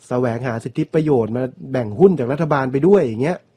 แสวงหาสิทธิประโยชน์มาแบ่งหุ้นจากรัฐบาลไปด้วยอย่างเงี้ย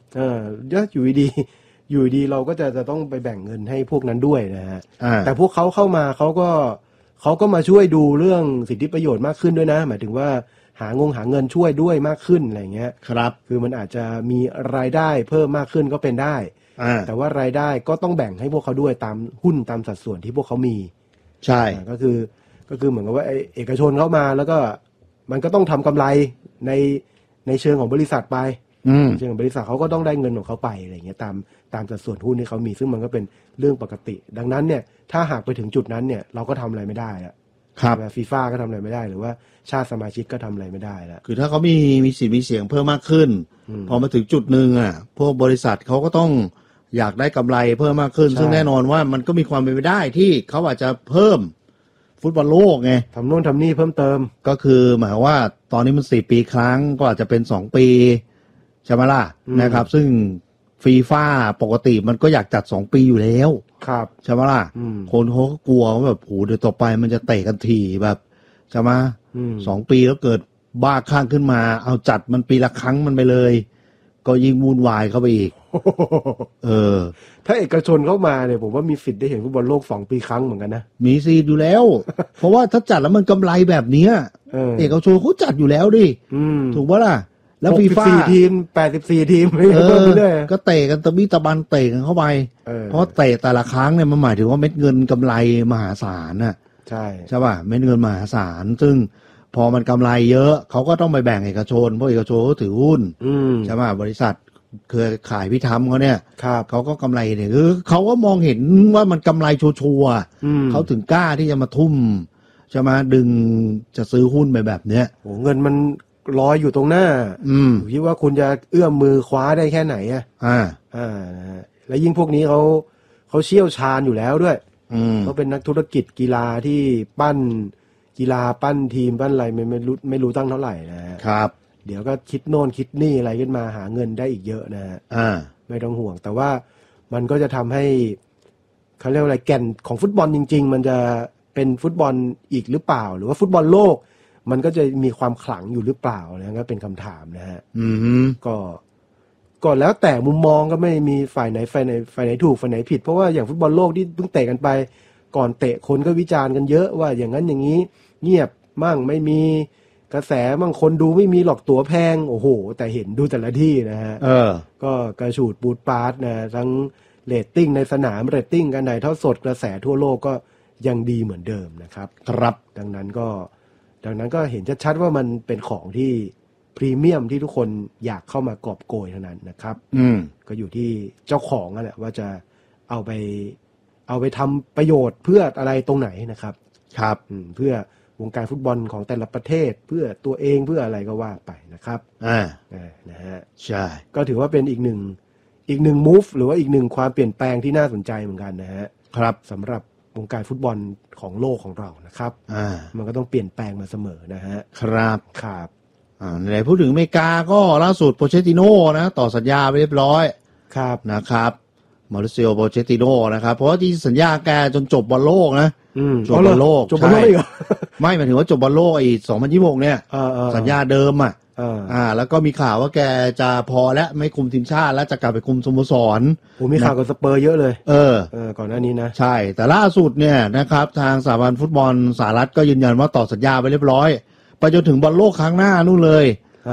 อยู่ดีเราก็จะต้องไปแบ่งเงินให้พวกนั้นด้วยนะฮะแต่พวกเขาเข้ามาเขาก็มาช่วยดูเรื่องสิทธิประโยชน์มากขึ้นด้วยนะหมายถึงว่าหาเงินช่วยด้วยมากขึ้นอะไรเงี้ยครับคือมันอาจจะมีรายได้เพิ่มมากขึ้นก็เป็นได้แต่ว่ารายได้ก็ต้องแบ่งให้พวกเขาด้วยตามหุ้นตามสัดส่วนที่พวกเขามีใช่ก็คือเหมือนกับว่าเอกชนเข้ามาแล้วก็มันก็ต้องทำกำไรในเชิงของบริษัทไปเชิงของบริษัทเขาก็ต้องได้เงินของเขาไปอะไรเงี้ยตามสัดส่วนหุ้นที่เขามีซึ่งมันก็เป็นเรื่องปกติดังนั้นเนี่ยถ้าหากไปถึงจุดนั้นเนี่ยเราก็ทำอะไรไม่ได้อะครับฟีฟ่าก็ทำอะไรไม่ได้หรือว่าชาติสมาชิกก็ทำอะไรไม่ได้แล้วคือถ้าเขามีสิทธิ์มีเสียงเพิ่มมากขึ้นพอมาถึงจุดหนึ่งพวกบริษัทเขาก็ต้องอยากได้กำไรเพิ่มมากขึ้นซึ่งแน่นอนว่ามันก็มีความเป็นไปได้ที่เขาอาจจะเพิ่มฟุตบอลโลกไงทำโน่นทำนี่เพิ่มเติมก็คือหมายว่าตอนนี้มัน4 ปีครั้งก็อาจจะเป็น2 ปีใช่ไหมล่ะนะครับซึ่งฟีฟ่าปกติมันก็อยากจัด2 ปีอยู่แล้วครับใช่ไหมล่ะคนเขาก็กลัวว่าแบบโหเดี๋ยวต่อไปมันจะเตะกันทีแบบใช่ไหม2 ปีแล้วเกิดบ้าคลั่งขึ้นมาเอาจัดมันปีละครั้งมันไปเลยก็ยิ่งวุ่นวายเข้าไปอีกถ้าเอกชนเข้ามาเนี่ยผมว่ามีสิทธิ์ได้เห็นฟุตบอลโลก2 ปีครั้งเหมือนกันนะมีสิทธิ์อยู่แล้ว เพราะว่าถ้าจัดแล้วมันกำไรแบบนี้เอกชนเขาจัดอยู่แล้วดิถูกปะล่ะแล้วฟีฟ่า 64 ทีม84 ทีมก็เตะกันตะบี้ตะบันเตะกันเข้าไปเพราะเตะแต่ละครั้งเนี่ยมันหมายถึงว่าเม็ดเงินกำไรมหาศาลน่ะใช่ป่ะเม็ดเงินมหาศาลซึ่งพอมันกำไรเยอะเขาก็ต้องไปแบ่งเอกชนเพราะเอกชนเขาถือหุ้นใช่ป่ะบริษัทเครือข่ายพิธามเขาเนี่ยเขาก็กำไรเนี่ยคือเขาก็มองเห็นว่ามันกำไรชัวร์เขาถึงกล้าที่จะมาทุ่มใช่ไหมดึงจะซื้อหุ้นไปแบบเนี้ยโอ้เงินมันลอยอยู่ตรงหน้าคิดว่าคุณจะเอื้อมมือคว้าได้แค่ไหนแล้วยิ่งพวกนี้เขาเชี่ยวชาญอยู่แล้วด้วยเขาเป็นนักธุรกิจกีฬาที่ปั้นกีฬาปั้นทีมปั้นอะไรไม่รู้ตั้งเท่าไหร่นะครับเดี๋ยวก็คิดโน่นคิดนี่อะไรขึ้นมาหาเงินได้อีกเยอะนะฮะไม่ต้องห่วงแต่ว่ามันก็จะทำให้เขาเรียกว่าอะไรแก่นของฟุตบอลจริงๆมันจะเป็นฟุตบอลอีกหรือเปล่าหรือว่าฟุตบอลโลกมันก็จะมีความขลังอยู่หรือเปล่านะก็เป็นคำถามนะฮะก็แล้วแต่มุมมองก็ไม่มีฝ่ายไหนถูกฝ่ายไหนผิดเพราะว่าอย่างฟุตบอลโลกที่เพิ่งเตะกันไปก่อนเตะคนก็วิจารณ์กันเยอะว่าอย่างนั้นอย่างนี้เงียบมั่งไม่มีกระแสบางคนดูไม่มีหรอกตั๋วแพงโอ้โหแต่เห็นดูแต่ละที่นะฮะก็กระฉูดปูดปาดนะทั้งเรตติ้งในสนามเรตติ้งการถ่ายทอดสดกระแสทั่วโลกก็ยังดีเหมือนเดิมนะครับครับดังนั้นก็เห็นชัดๆว่ามันเป็นของที่พรีเมียมที่ทุกคนอยากเข้ามากอบโกยเท่านั้นนะครับก็อยู่ที่เจ้าของนั่นแหละว่าจะเอาไปทำประโยชน์เพื่ออะไรตรงไหนนะครับครับเพื่อวงการฟุตบอลของแต่ละประเทศเพื่อตัวเองเพื่ออะไรก็ว่าไปนะครับนะฮะใช่ก็ถือว่าเป็นอีกหนึ่งมูฟหรือว่าอีกหนึ่งความเปลี่ยนแปลงที่น่าสนใจเหมือนกันนะฮะครับสำหรับวงการฟุตบอลของโลกของเรานะครับมันก็ต้องเปลี่ยนแปลงมาเสมอนะฮะครับครับไหนพูดถึงอเมริกาก็ล่าสุดโปเชตติโน่นะต่อสัญญาไปเรียบร้อยครับนะครับมาริเซียโปเชตติโน่นะครับเพราะว่าที่สัญญาแกจนจบบอลโลกนะจบบอลโลกจบบอลโลกอีกเหรอไม่หมายถึงว่าจบบอลโลกอีก2026เนี่ยสัญญาเดิมแล้วก็มีข่าวว่าแกจะพอแล้วไม่คุมทีมชาติแล้วจะกลับไปคุมสโมสรมีข่าวกับสเปอร์เยอะเลยก่อนหน้านี้นะใช่แต่ล่าสุดเนี่ยนะครับทางสหพันธ์ฟุตบอลสหรัฐก็ยืนยันว่าต่อสัญญาไปเรียบร้อยไปจนถึงบอลโลกครั้งหน้านู่นเลย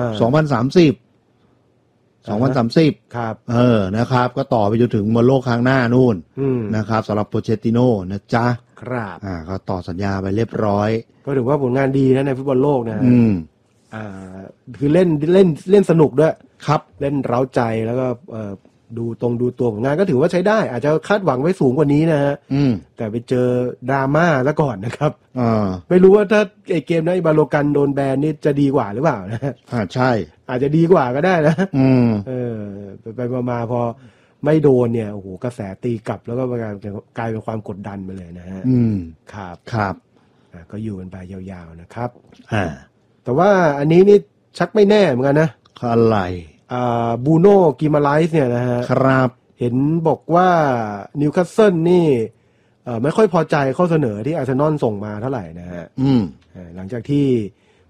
2030 ครับนะครับก็ต่อไปจนถึงบอลโลกครั้งหน้านู่นนะครับสำหรับโปเชตติโน่นะจ๊ะครับก็ต่อสัญญาไปเรียบร้อยก็ถือว่าผลงานดีนะในฟุตบอลโลกนะคือเล่นสนุกด้วยครับเล่นเร้าใจแล้วก็ดูตัวของงานก็ถือว่าใช้ได้อาจจะคาดหวังไว้สูงกว่านี้นะฮะแต่ไปเจอดราม่าซะก่อนนะครับไม่รู้ว่าถ้าไอเกมนั้นบาโลกันโดนแบนนี่จะดีกว่าหรือเปล่านะใช่อาจจะดีกว่าก็ได้นะไปมาพอไม่โดนเนี่ยโอ้โหกระแสตีกลับแล้วก็กลายเป็นความกดดันไปเลยนะฮะครับก็อยู่กันไปยาวๆนะครับแต่ว่าอันนี้นี่ชักไม่แน่เหมือนกันนะอะไรบูโน่กิมาไลส์เนี่ยนะฮะครับเห็นบอกว่านิวคาสเซิลนี่ไม่ค่อยพอใจข้อเสนอที่อาร์เซนอลส่งมาเท่าไหร่นะฮะหลังจากที่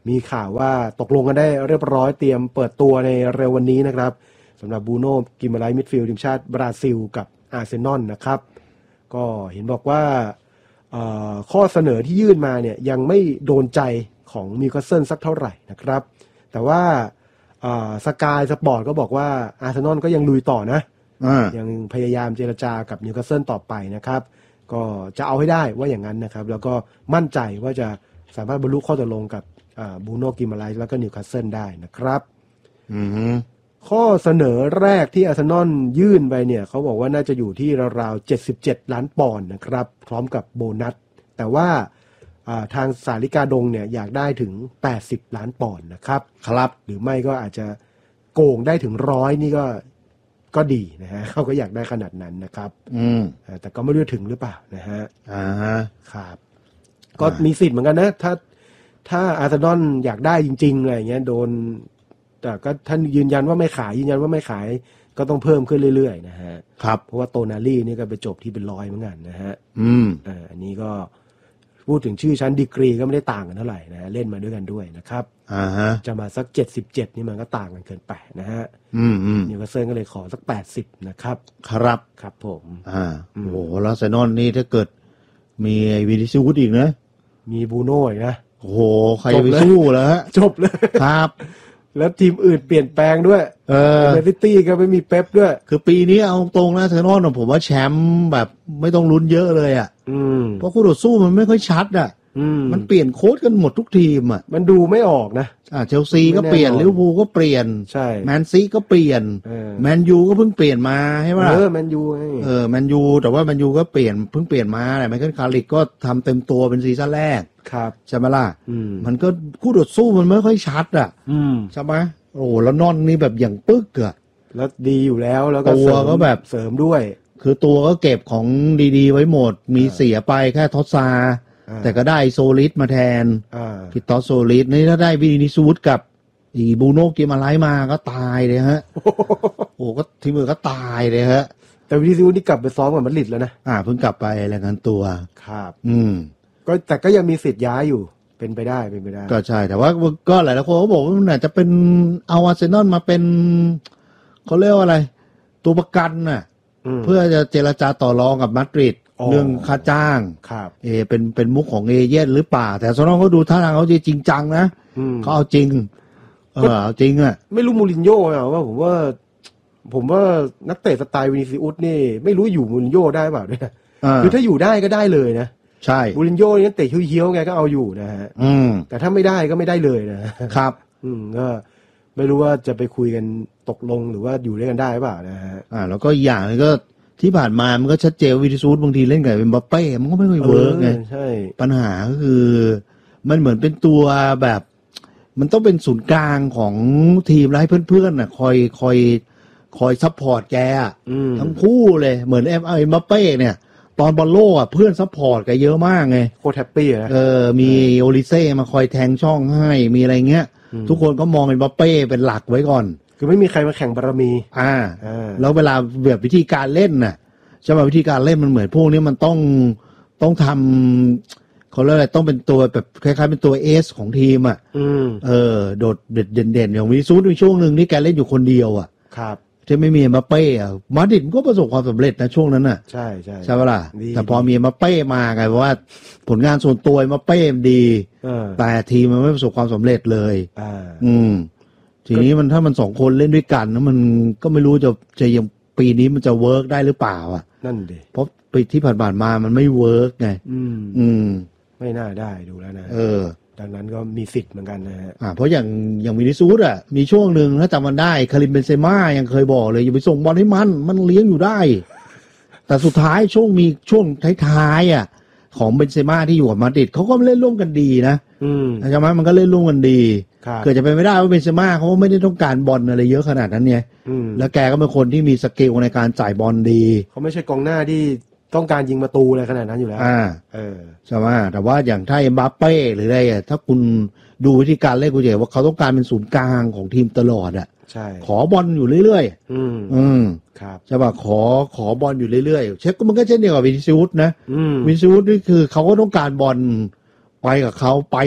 มีข่าวว่าตกลงกันได้เรียบร้อยเตรียมเปิดตัวในเร็ววันนี้นะครับสำหรับบูโน่กิมมาไลมิดฟิลด์ทีมชาติบราซิลกับอาร์เซนอลนะครับก็เห็นบอกว่าข้อเสนอที่ยื่นมาเนี่ยยังไม่โดนใจของนิวคาสเซิลสักเท่าไหร่นะครับแต่ว่าสกายสปอร์ตก็บอกว่าอาร์เซนอลก็ยังลุยต่อนะยังพยายามเจรจากับนิวคาสเซิลต่อไปนะครับก็จะเอาให้ได้ว่าอย่างนั้นนะครับแล้วก็มั่นใจว่าจะสามารถบรรลุข้อตกลงกับบูโน่กิมมาไลแล้วก็นิวคาสเซิลได้นะครับข้อเสนอแรกที่อาร์เซนอลยื่นไปเนี่ยเขาบอกว่าน่าจะอยู่ที่ราวๆ77ล้านปอนด์นะครับพร้อมกับโบนัสแต่ว่าทางสาริกาดงเนี่ยอยากได้ถึง80ล้านปอนด์นะครับครับหรือไม่ก็อาจจะโกงได้ถึง100นี่ก็ดีนะฮะเขาก็อยากได้ขนาดนั้นนะครับแต่ก็ไม่รู้ถึงหรือเปล่านะฮะครับก็มีสิทธิ์เหมือนกันนะถ้าอาร์เซนอลอยากได้จริงๆอะไรอย่างเงี้ยโดนแต่ก็ท่านยืนยันว่าไม่ขายก็ต้องเพิ่มขึ้นเรื่อยๆนะฮะครับเพราะว่าโตนาลี่นี่ก็ไปจบที่เป็น100เหมือนกันนะฮะอันนี้ก็พูดถึงชื่อชั้นดีกรีก็ไม่ได้ต่างกันเท่าไหร่นะเล่นมาด้วยกันด้วยนะครับจะมาสัก77นี่มันก็ต่างกันเกินไปนะฮะนิวคาสเซิลก็เลยขอสัก80นะครับครับผมโอ้โหแล้วอาร์เซนอลนี่ถ้าเกิดมีวินิซิอุสอีกนะมีบูโน่อีกนะโอ้โหใครจะไปสู้แล้วฮะจบเลยครับแล้วทีมอื่นเปลี่ยนแปลงด้วยแมนซิตี้ก็ไม่มีเป๊ปด้วยคือปีนี้เอาตรงนะอาร์เซนอลผมว่าแชมป์แบบไม่ต้องลุ้นเยอะเลยอ่ะเพราะคู่ต่อสู้มันไม่ค่อยชัดอ่ะมันเปลี่ยนโค้ชกันหมดทุกทีมอ่ะมันดูไม่ออกนะเชลซีก็เปลี่ยนลิเวอร์พูลก็เปลี่ยนใช่แมนซีก็เปลี่ยนแมนยูก็เพิ่งเปลี่ยนมาใช่ไหมแมนยูแมนยูแต่ว่าแมนยูก็เปลี่ยนเพิ่งเปลี่ยนมาแต่ไมเคิลคาริกก็ทำเต็มตัวเป็นซีซั่นแรกครับใช่ไหมล่ะมันก็คู่ต่อสู้มันไม่ค่อยชัดอ่ะใช่ไหมโอ้แล้วนอนนี่แบบอย่างปึ๊กอะแล้วดีอยู่แล้วก็ตัวก็แบบเสริมด้วยคือตัวก็เก็บของดีๆไว้หมดมีเสียไปแค่ทอสซาแต่ก็ได้โซลิสมาแทนพิทอสโซลิสนี่ถ้าได้วินิซูสกับบูโน่กิมาไลมาก็ตายเลยฮะโอ้ก็ทีมือก็ตายเลยฮะแต่วินิซูสนี่กลับไปซ้อมกับมาดริดแล้วนะเพิ่งกลับไปรายงานตัวครับก็แต่ก็ยังมีสิทธิ์ย้ายอยู่เป็นไปได้ก็ใช่แต่ว่าก็หลายๆคนเขาบอกว่ามันอาจจะเป็นเอาอาร์เซนอลมาเป็นเขาเรียกว่าอะไรตัวประกันน่ะเพื่อจะเจรจาต่อรองกับมาดริดเรื่องค่าจ้างครับเป็นมุกของเอเย่นหรือเปล่าแต่อาร์เซนอลเขาดูท่าทางเขาจริงจังนะเขาเอาจริงเอาจริงอ่ะไม่รู้มูรินโญ่ว่าผมว่านักเตะสไตล์วินิซิอุสนี่ไม่รู้อยู่มูรินโญ่ได้เปล่าเนี่ยคือถ้าอยู่ได้ก็ได้เลยนะใช่มูรินโญ่นี่เตะเหี้ยวๆไงก็เอาอยู่นะฮะแต่ถ้าไม่ได้ก็ไม่ได้เลยนะครับก็ไม่รู้ว่าจะไปคุยกันตกลงหรือว่าอยู่ด้วยกันได้หรือเปล่านะฮะแล้วก็อย่างนึงก็ที่ผ่านมามันก็ชัดเจนวินิซูสบางทีเล่นกับเอ็มบัปเป้มันก็ไม่ค่อยเวิร์กไงใช่ปัญหาก็คือมันเหมือนเป็นตัวแบบมันต้องเป็นศูนย์กลางของทีมแล้วให้เพื่อนๆน่ะคอยซัพพอร์ตแกทั้งคู่เลยเหมือนเอ็มบัปเป้เนี่ยตอนบอลโลกเพื่อนซัพพอร์ตกันเยอะมากไงโคตรแฮปปี้นะมีโอลิเซ่มาคอยแทงช่องให้มีอะไรเงี้ยทุกคนก็มองเอ็มบัปเป้เป็นหลักไว้ก่อนคือไม่มีใครมาแข่งบารมีแล้วเวลาแบบวิธีการเล่นน่ะใช่ไหมวิธีการเล่นมันเหมือนพวกนี้มันต้องทำเขาเรียกอะไรต้องเป็นตัวแบบคล้ายๆเป็นตัวเอสของทีมโดดเด่นๆอย่างวินิซูสในช่วงหนึ่งที่แกเล่นอยู่คนเดียวครับที่ไม่มีเอ็มบัปเป้มาดริดก็ประสบความสำเร็จนะช่วงนั้นน่ะใช่ใช่ป่ะล่ะแต่พอมีเอ็มบัปเป้มาไงเพราะว่าผลงานส่วนตัวเอ็มบัปเป้ดีแต่ทีมมันไม่ประสบความสำเร็จเลยทีนี้มันถ้ามันสองคนเล่นด้วยกันแล้วมันก็ไม่รู้จะยังปีนี้มันจะเวิร์กได้หรือเปล่านั่นดิเพราะปีที่ผ่านมามันไม่เวิร์กไงไม่น่าได้ดูแล้วนะดังนั้นก็มีสิทธิ์เหมือนกันนะฮะเพราะอย่างวินิซูสมีช่วงหนึ่งถ้าจำมันได้คาริมเบนเซม่ายังเคยบอกเลยอย่าไปส่งบอลให้มันเลี้ยงอยู่ได้แต่สุดท้ายช่วงท้ายของเบนเซม่าที่อยู่กับมาดริดเขาก็เล่นร่วมกันดีนะใช่ไหมมันก็เล่นร่วมกันดีเกิดจะเป็นไม่ได้ว่าเบนเซม่าเขาไม่ได้ต้องการบอลอะไรเยอะขนาดนั้นเนี่ยแล้วแกก็เป็นคนที่มีสกิลในการจ่ายบอลดีเขาไม่ใช่กองหน้าที่ต้องการยิงประตูอะไรขนาดนั้นอยู่แล้วใช่ไหมแต่ว่าอย่างถ้าเอ็มบัปเป้หรืออะไรถ้าคุณดูวิธีการเล่นคุณจะเห็นว่าเขาต้องการเป็นศูนย์กลางของทีมตลอดใช่ขอบอลอยู่เรื่อยๆครับใช่ป่ะขอบอลอยู่เรื่อยๆเช็คก็มันก็เช่นเดียวกับวินิซิอุสนะวินิซิอุสนี่คือเขาก็ต้องการบอลไปกับเขาไป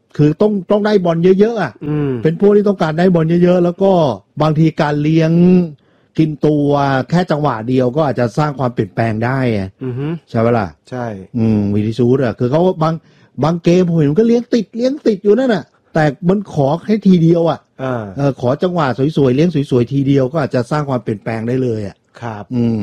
คือต้องได้บอลเยอะๆอ่ะเป็นพวกที่ต้องการได้บอลเยอะๆแล้วก็บางทีการเลี้ยงกินตัวแค่จังหวะเดียวก็อาจจะสร้างความเปลี่ยนแปลงได้ใช่ไหมล่ะใช่วินิซูสอ่ะคือเขาบางเกมผมเห็นมันก็เลี้ยงติดอยู่นั่นน่ะแต่มันขอแค่ทีเดียวอ่ะขอจังหวะสวยๆเลี้ยงสวยๆทีเดียวก็อาจจะสร้างความเปลี่ยนแปลงได้เลยอ่ะครับ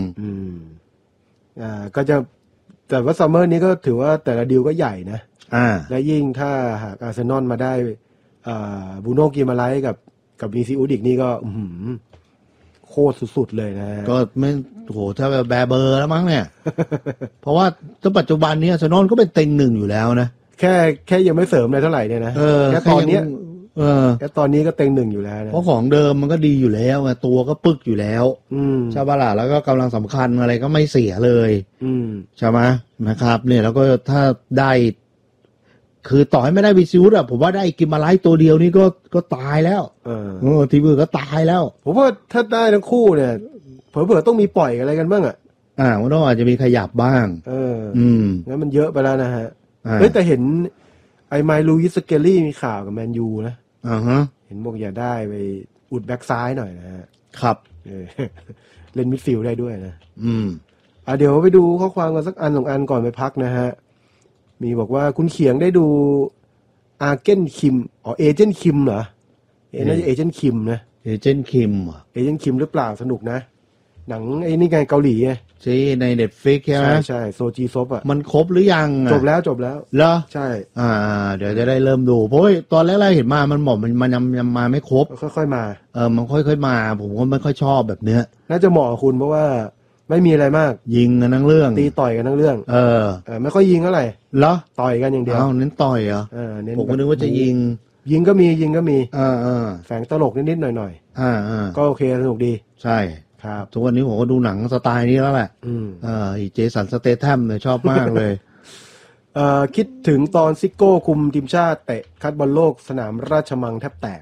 ก็จะแต่ว่าซัมเมอร์นี้ก็ถือว่าแต่ละดีลก็ใหญ่นะและยิ่งถ้าหากอาร์เซนอลมาได้บูโน่กิมาไลท์กับวีซีอูดิกนี่ก็โคตรสุดๆเลยนะก็ไม่โหถ้าแบบแบเบอร์แล้วมั้งเนี่ย เพราะว่าตั้งปัจจุบันนี้อาร์เซนอลก็เป็นเต็งหนึ่งอยู่แล้วนะแค่ยังไม่เสริมอะไรเท่าไหร่เนี่ยนะแค่ตอนนี้แค่ตอนนี้ก็เต็งหนึ่งอยู่แล้วนะเพราะของเดิมมันก็ดีอยู่แล้วตัวก็ปึกอยู่แล้วใช่ป่ะล่ะแล้วก็กำลังสำคัญอะไรก็ไม่เสียเลยใช่ไหมนะครับเนี่ยแล้วก็ถ้าได้คือต่อให้ไม่ได้วิซิวผมว่าได้กิมมาไลท์ตัวเดียวนี่ก็ตายแล้วทีมอื่นก็ตายแล้วผมว่าถ้าได้ทั้งคู่เนี่ยเผลอๆต้องมีปล่อยอะไรกันบ้างมันต้องอาจจะมีขยับบ้างงั้นมันเยอะไปแล้วนะฮะเฮ้ยแต่เห็นไอ้ไมลูอิสเกลลี่มีข่าวกับแมนยูนะเห็นบอกอย่าได้ไปอุดแบ็กซ้ายหน่อยนะฮะครับเล่นมิดฟิลด์ได้ด้วยนะเดี๋ยวไปดูข้อความกันสักอันสองอันก่อนไปพักนะฮะมีบอกว่าคุณเขียงได้ดูอาร์เกนคิมเอเจนต์คิมเหรอน่าจะเอเจนต์คิมนะเอเจนต์คิมเอเจนต์คิมหรือเปล่าสนุกนะหนังไอ้นี่ไงเกาหลีไงที่ใน Netflix ใช่ไหมใช่โซจีซบมันครบหรือยังจบแล้วเหรอใช่เดี๋ยวจะได้เริ่มดูเพราะตอนแรกๆเห็นมันบอกมันยังมาไม่ครบค่อยๆมามันค่อยๆมาผมก็ไม่ค่อยชอบแบบเนี้ยน่าจะเหมาะกับคุณเพราะว่าไม่มีอะไรมากยิงกันทั้งเรื่องตีต่อยกันทั้งเรื่องไม่ค่อยยิงเท่าไหร่เหรอต่อยกันอย่างเดียวเน้นต่อยเหรอผมก็นึกว่าจะยิงก็มีแฝงตลกนิดๆหน่อยๆก็โอเคสนุกดีใช่ครับทุกวันนี้ผมก็ดูหนังสไตล์นี้แล้วแหละเจสันสเตทัมเนี่ยชอบมากเลยคิดถึงตอนซิโก้คุมทีมชาติเตะคัดบอลโลกสนามราชมังแทบแตก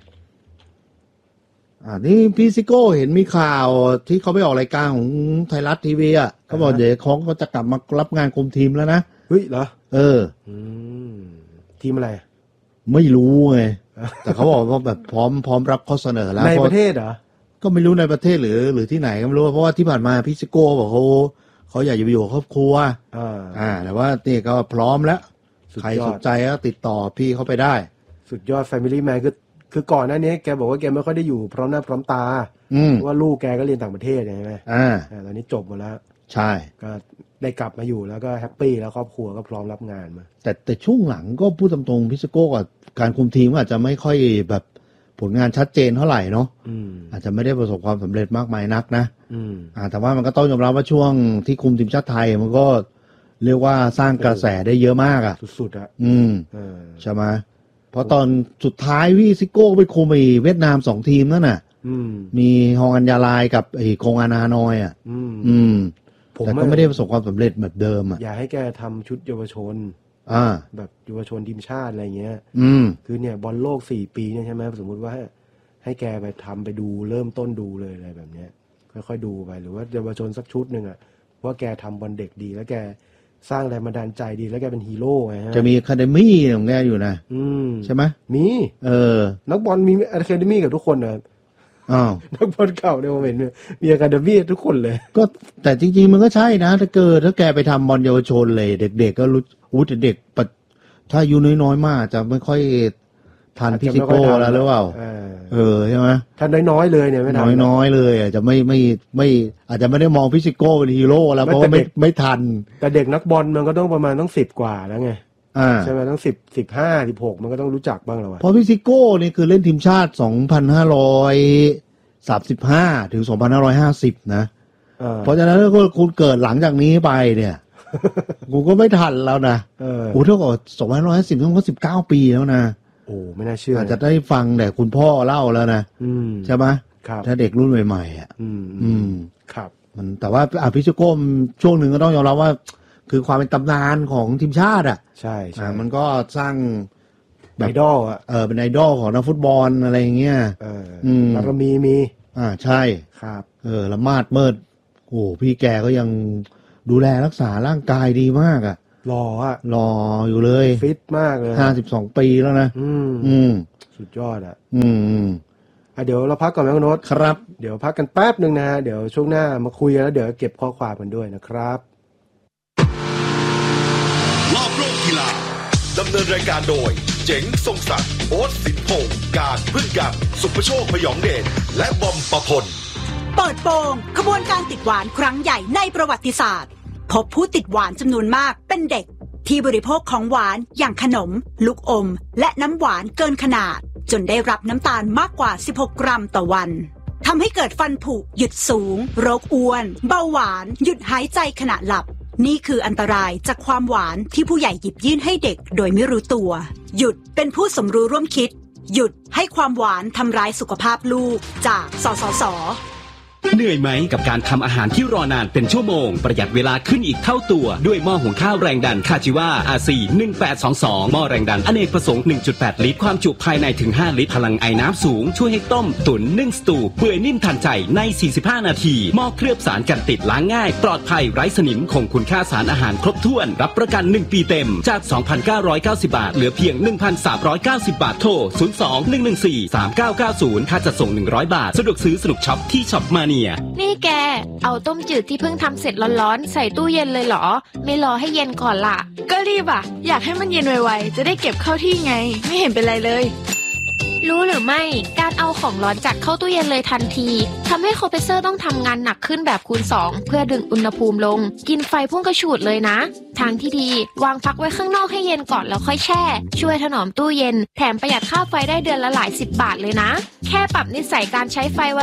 นี่พี่ซิโก้เห็นมีข่าวที่เขาไปออกรายการของไทยรัฐทีวีเขาบอกเดี๋ยวเขาก็จะกลับมารับงานคุมทีมแล้วนะเฮ้ยเหรอทีมอะไรไม่รู้ไงแต่เขาบอกว่าแบบพร้อมรับข้อเสนอแล้วในประเทศเหรอก็ไม่รู้ในประเทศหรือที่ไหนก็ไม่รู้เพราะว่าที่ผ่านมาพี่ซิโก้บอกเขาอยากจะไปอยู่กับครอบครัวแต่ว่านี่ก็พร้อมแล้วใครสนใจก็ติดต่อพี่เข้าไปได้สุดยอด Family Man คือก่อนหน้านี้แกบอกว่าแกไม่ค่อยได้อยู่พร้อมหน้าพร้อมตาว่าลูกแกก็เรียนต่างประเทศใช่ไหมตอนนี้จบหมดแล้วใช่ก็ได้กลับมาอยู่แล้วก็แฮปปี้แล้วครอบครัวก็พร้อมรับงานมาแต่ช่วงหลังก็พูดตรงๆพี่ซิโก้กับการคุมทีมอาจจะไม่ค่อยแบบผลงานชัดเจนเท่าไหร่เนาะอาจจะไม่ได้ประสบความสำเร็จมากมายนักนะแต่ว่ามันก็ต้องยอมรับว่าช่วงที่คุมทีมชาติไทยมันก็เรียกว่าสร้างกระแสได้เยอะมากสุดใช่ไหมเพราะตอนสุดท้ายพี่ซิโก้ไปคุมเวียดนาม2ทีมนั่นน่ะมีฮองอัญญาลายกับคงอานาโนยแต่ก็ไม่ได้ประสบความสำเร็จแบบเดิมอย่าให้แกทำชุดเยาวชนแบบเยาวชนทีมชาติอะไรเงี้ยคือเนี่ยบอลโลก4 ปีเนี่ยใช่ไหมสมมุติว่าให้แกไปทำไปดูเริ่มต้นดูเลยอะไรแบบเนี้ยค่อยๆดูไปหรือว่าเยาวชนสักชุดหนึ่งว่าแกทำบอลเด็กดีแล้วแกสร้างแรงบันดาลใจดีแล้วแกเป็นฮีโร่ไงฮะจะมีอะคาเดมี่ของแกอยู่นะใช่ไหมมีนักบอลมีอะคาเดมี่กับทุกคนนะนักบอลเก่าในโมเมนต์มีอะคาเดมี่ทุกคนเลยก็แต่จริงๆมันก็ใช่นะถ้าแกไปทำบอลเยาวชนเลยเด็กๆก็รู้เด็กถ้าอายุน้อยๆมากจะไม่ค่อยทันพี่ซิโก้แล้วหรือเปล่าใช่ไหมถ้าน้อยๆเลยเนี่ยไม่ทันน้อยๆเลยอาจจะไม่อาจจะไม่ได้มองพี่ซิโก้เป็นฮีโร่แล้วเพราะว่าไม่ทันแต่เด็กนักบอลมันก็ต้องประมาณต้อง10 กว่าแล้วไงใช่ไหมต้อง15 16มันก็ต้องรู้จักบ้างแล้วเพราะพี่ซิโก้นี่คือเล่นทีมชาติ2535ถึง2550นะเพราะฉะนั้นถ้าคุณเกิดหลังจากนี้ไปเนี่ยกูก็ไม่ทันแล้วนะเท่ากับ2550ต้องก็19 ปีแล้วนะโอ้ไม่น่าเชื่ออาจจะได้ฟังแต่คุณพ่อเล่าแล้วนะใช่ไหมถ้าเด็กรุ่นใหม่ๆครับมันแต่ว่าพี่ซิโก้ช่วงหนึ่งก็ต้องยอมรับว่าคือความเป็นตำนานของทีมชาติใช่มันก็สร้างไอดอลเป็นไอดอลของนักฟุตบอลอะไรอย่างเงี้ยแล้วก็มีใช่ครับละมาดเมิดโอ้พี่แกก็ยังดูแลรักษาร่างกายดีมากหล่ออยู่เลยฟิตมากเลย 52 ปีแล้วนะสุดยอดเดี๋ยวเราพักก่อนไหมคุณโน้ตครับเดี๋ยวพักกันแป๊บนึงนะเดี๋ยวช่วงหน้ามาคุยกันแล้วเดี๋ยวเก็บข้อความกันด้วยนะครับรอบโลกกีฬาดำเนินรายการโดยเจ๋งทรงศักดิ์โอ๊ตสินพงษ์การพึ่งกันสุภโชคพยองเดชและบอมประพลเปิดโปงขบวนการติดหวานครั้งใหญ่ในประวัติศาสตร์พบผู้ติดหวานจำนวนมากเป็นเด็กที่บริโภคของหวานอย่างขนมลูกอมและน้ำหวานเกินขนาดจนได้รับน้ำตาลมากกว่า16 กรัมต่อวันทำให้เกิดฟันผุหยุดสูงโรคอ้วนเบาหวานหยุดหายใจขณะหลับนี่คืออันตรายจากความหวานที่ผู้ใหญ่หยิบยื่นให้เด็กโดยไม่รู้ตัวหยุดเป็นผู้สมรู้ร่วมคิดหยุดให้ความหวานทำร้ายสุขภาพลูกจากสสส. เหนื่อยไหมกับการทำอาหารที่รอนานเป็นชั่วโมงประหยัดเวลาขึ้นอีกเท่าตัวด้วยหม้อหุงข้าวแรงดันคาจิวา RC 1822หม้อแรงดันอเนกประสงค์ 1.8 ลิตรความจุภายในถึง5ลิตรพลังไอน้ำสูงช่วยให้ต้มตุ๋นนึ่งสตูเปื่อยนิ่มทันใจใน45นาทีหม้อเคลือบสารกันติดล้างง่ายปลอดภัยไร้สนิมคงคุณค่าสารอาหารครบถ้วนรับประกัน1 ปีเต็มจาก 2,990 บาทเหลือเพียง 1,390 บาทโทร 02-114-3990 ค่าจัดส่ง100 บาทสะดวกซื้อสนุกช็อปที่ช็อปมานี่แกเอาต้มจืดที่เพิ่งทำเสร็จร้อนๆใส่ตู้เย็นเลยเหรอไม่รอให้เย็นก่อนล่ะก็รีบอยากให้มันเย็นไวๆจะได้เก็บเข้าที่ไงไม่เห็นเป็นไรเลยรู้หรือไม่การเอาของร้อนจัดเข้าตู้เย็นเลยทันทีทำให้คอมเพรสเซอร์ต้องทำงานหนักขึ้นแบบคูณ2เพื่อดึงอุณหภูมิลงกินไฟพุ่งกระฉูดเลยนะทางที่ดีวางพักไว้ข้างนอกให้เย็นก่อนแล้วค่อยแช่ช่วยถนอมตู้เย็นแถมประหยัดค่าไฟได้เดือนละหลาย10 บาทเลยนะแค่ปรับนิสัยการใช้ไฟ